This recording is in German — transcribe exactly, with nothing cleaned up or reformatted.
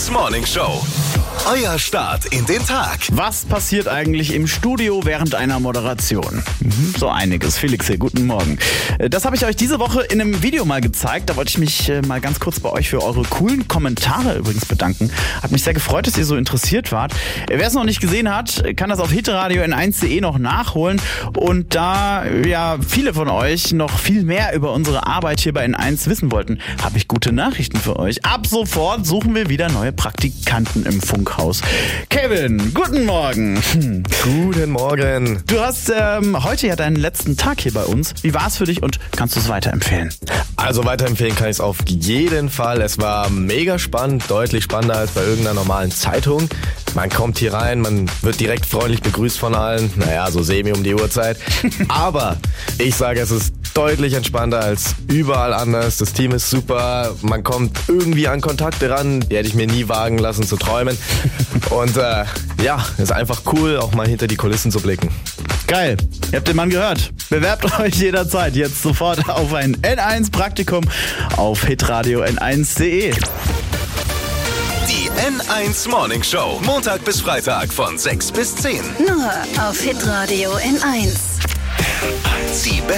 eins Morning Show. Euer Start in den Tag. Was passiert eigentlich im Studio während einer Moderation? Mhm, so einiges. Felix hier, guten Morgen. Das habe ich euch diese Woche in einem Video mal gezeigt. Da wollte ich mich mal ganz kurz bei euch für eure coolen Kommentare übrigens bedanken. Hat mich sehr gefreut, dass ihr so interessiert wart. Wer es noch nicht gesehen hat, kann das auf hitradio n eins punkt de noch nachholen. Und da ja viele von euch noch viel mehr über unsere Arbeit hier bei N eins wissen wollten, habe ich gute Nachrichten für euch. Ab sofort suchen wir wieder neue Praktikanten im Funkhaus. Kevin, guten Morgen. Hm. Guten Morgen. Du hast ähm, heute ja deinen letzten Tag hier bei uns. Wie war es für dich und kannst du es weiterempfehlen? Also weiterempfehlen kann ich es auf jeden Fall. Es war mega spannend, deutlich spannender als bei irgendeiner normalen Zeitung. Man kommt hier rein, man wird direkt freundlich begrüßt von allen. Naja, so semi um die Uhrzeit. Aber ich sage, es ist deutlich entspannter als überall anders. Das Team ist super. Man kommt irgendwie an Kontakte ran, die hätte ich mir nie wagen lassen zu träumen. Und äh, ja, ist einfach cool, auch mal hinter die Kulissen zu blicken. Geil. Ihr habt den Mann gehört. Bewerbt euch jederzeit jetzt sofort auf ein N eins Praktikum auf hitradio n eins punkt de. Die N eins Morning Show. Montag bis Freitag von sechs bis zehn. Nur auf hitradio N eins. Die